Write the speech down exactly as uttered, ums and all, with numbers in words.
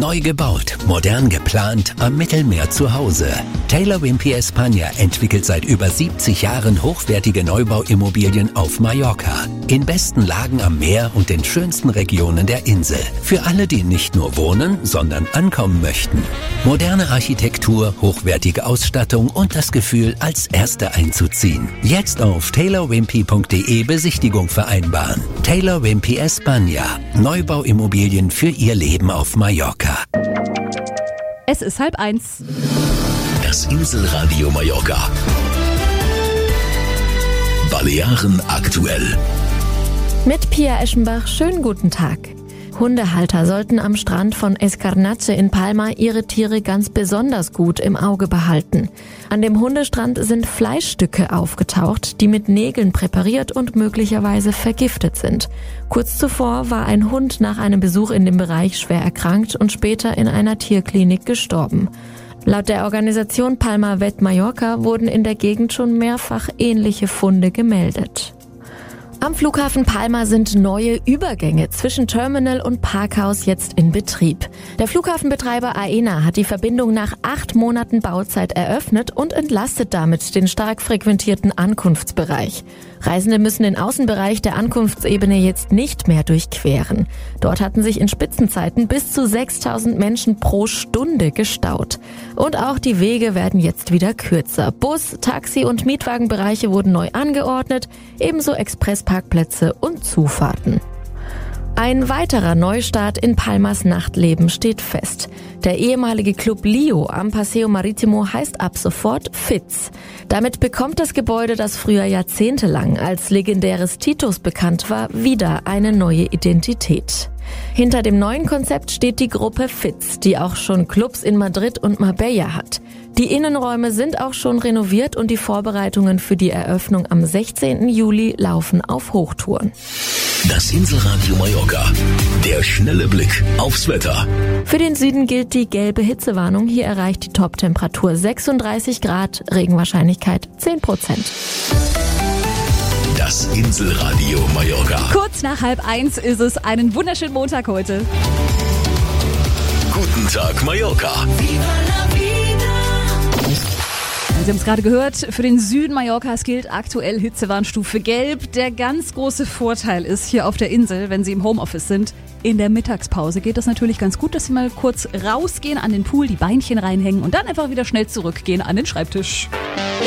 Neu gebaut, modern geplant, am Mittelmeer zu Hause. Taylor Wimpey España entwickelt seit über siebzig Jahren hochwertige Neubauimmobilien auf Mallorca. In besten Lagen am Meer und den schönsten Regionen der Insel. Für alle, die nicht nur wohnen, sondern ankommen möchten. Moderne Architektur, hochwertige Ausstattung und das Gefühl, als Erste einzuziehen. Jetzt auf taylor wimpey punkt de Besichtigung vereinbaren. Taylor Wimpey España. Neubauimmobilien für Ihr Leben auf Mallorca. Es ist halb eins. Das Inselradio Mallorca. Balearen aktuell. Mit Pia Eschenbach, schönen guten Tag. Hundehalter sollten am Strand von Escarnatxe in Palma ihre Tiere ganz besonders gut im Auge behalten. An dem Hundestrand sind Fleischstücke aufgetaucht, die mit Nägeln präpariert und möglicherweise vergiftet sind. Kurz zuvor war ein Hund nach einem Besuch in dem Bereich schwer erkrankt und später in einer Tierklinik gestorben. Laut der Organisation Palma Vet Mallorca wurden in der Gegend schon mehrfach ähnliche Funde gemeldet. Am Flughafen Palma sind neue Übergänge zwischen Terminal und Parkhaus jetzt in Betrieb. Der Flughafenbetreiber Aena hat die Verbindung nach acht Monaten Bauzeit eröffnet und entlastet damit den stark frequentierten Ankunftsbereich. Reisende müssen den Außenbereich der Ankunftsebene jetzt nicht mehr durchqueren. Dort hatten sich in Spitzenzeiten bis zu sechstausend Menschen pro Stunde gestaut. Und auch die Wege werden jetzt wieder kürzer. Bus-, Taxi- und Mietwagenbereiche wurden neu angeordnet, ebenso Expressparkplätze und Zufahrten. Ein weiterer Neustart in Palmas Nachtleben steht fest. Der ehemalige Club Lio am Paseo Marítimo heißt ab sofort Fitz. Damit bekommt das Gebäude, das früher jahrzehntelang als legendäres Titus bekannt war, wieder eine neue Identität. Hinter dem neuen Konzept steht die Gruppe Fitz, die auch schon Clubs in Madrid und Marbella hat. Die Innenräume sind auch schon renoviert und die Vorbereitungen für die Eröffnung am sechzehnten Juli laufen auf Hochtouren. Das Inselradio Mallorca. Der schnelle Blick aufs Wetter. Für den Süden gilt die gelbe Hitzewarnung. Hier erreicht die Toptemperatur sechsunddreißig Grad, Regenwahrscheinlichkeit zehn Prozent. Das Inselradio Mallorca. Kurz nach halb eins ist es. Einen wunderschönen Montag heute. Guten Tag Mallorca. Sie haben es gerade gehört, für den Süden Mallorcas gilt aktuell Hitzewarnstufe Gelb. Der ganz große Vorteil ist hier auf der Insel, wenn Sie im Homeoffice sind, in der Mittagspause geht das natürlich ganz gut, dass Sie mal kurz rausgehen an den Pool, die Beinchen reinhängen und dann einfach wieder schnell zurückgehen an den Schreibtisch.